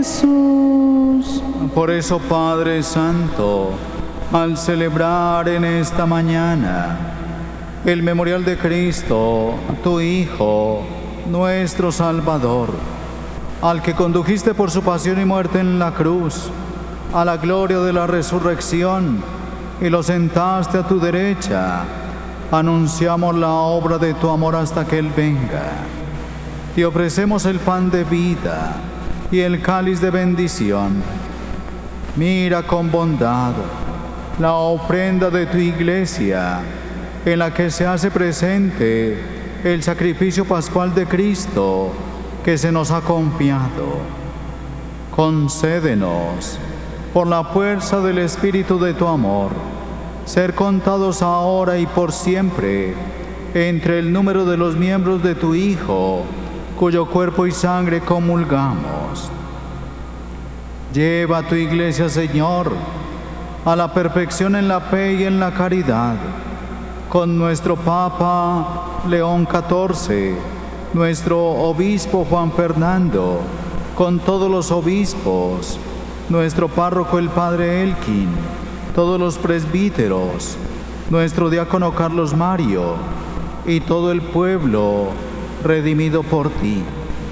Jesús. Por eso, Padre Santo, al celebrar en esta mañana el memorial de Cristo, tu Hijo, nuestro Salvador, al que condujiste por su pasión y muerte en la cruz, a la gloria de la resurrección, y lo sentaste a tu derecha, anunciamos la obra de tu amor hasta que Él venga. Te ofrecemos el pan de vida y el cáliz de bendición. Mira con bondad la ofrenda de tu iglesia, en la que se hace presente el sacrificio pascual de Cristo que se nos ha confiado. Concédenos, por la fuerza del Espíritu de tu amor, ser contados ahora y por siempre entre el número de los miembros de tu Hijo, cuyo cuerpo y sangre comulgamos. Lleva a tu iglesia, Señor, a la perfección en la fe y en la caridad, con nuestro Papa León XIV, nuestro obispo Juan Fernando, con todos los obispos, nuestro párroco el Padre Elkin, todos los presbíteros, nuestro diácono Carlos Mario y todo el pueblo redimido por ti.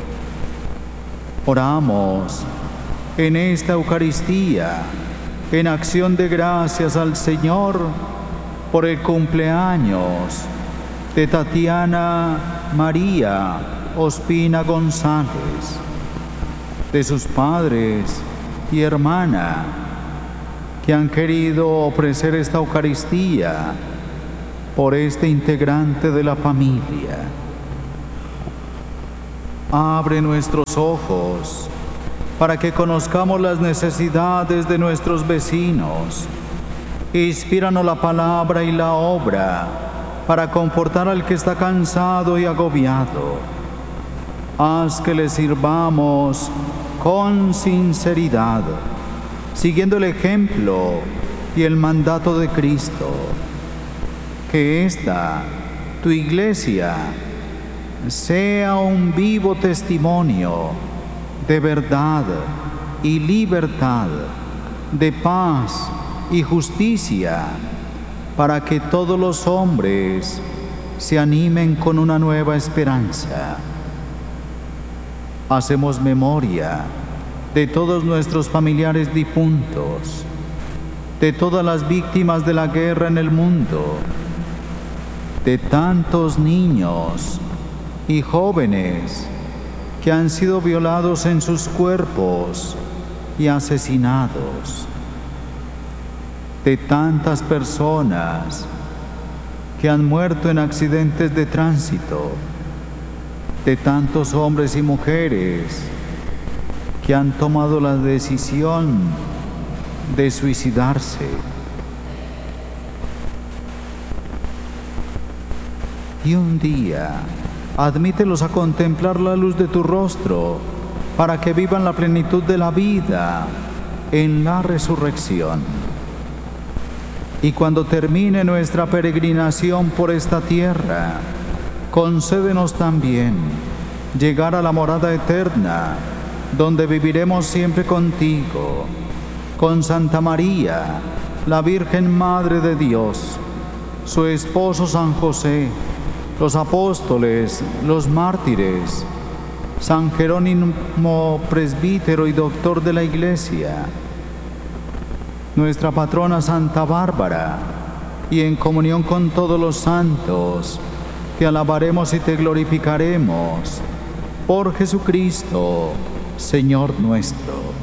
Oramos en esta Eucaristía, en acción de gracias al Señor por el cumpleaños de Tatiana María Ospina González, de sus padres y hermana, que han querido ofrecer esta Eucaristía por este integrante de la familia. Abre nuestros ojos para que conozcamos las necesidades de nuestros vecinos. Inspíranos la palabra y la obra para confortar al que está cansado y agobiado. Haz que le sirvamos con sinceridad, siguiendo el ejemplo y el mandato de Cristo. Que esta, tu iglesia, sea un vivo testimonio de verdad y libertad, de paz y justicia, para que todos los hombres se animen con una nueva esperanza. Hacemos memoria de todos nuestros familiares difuntos, de todas las víctimas de la guerra en el mundo, de tantos niños y jóvenes que han sido violados en sus cuerpos y asesinados, de tantas personas que han muerto en accidentes de tránsito, de tantos hombres y mujeres que han tomado la decisión de suicidarse. Y un día, admítelos a contemplar la luz de tu rostro, para que vivan la plenitud de la vida en la resurrección. Y cuando termine nuestra peregrinación por esta tierra, concédenos también llegar a la morada eterna, donde viviremos siempre contigo, con Santa María, la Virgen Madre de Dios, su esposo San José, los apóstoles, los mártires, San Jerónimo, presbítero y doctor de la Iglesia, nuestra patrona Santa Bárbara, y en comunión con todos los santos, te alabaremos y te glorificaremos por Jesucristo, Señor nuestro.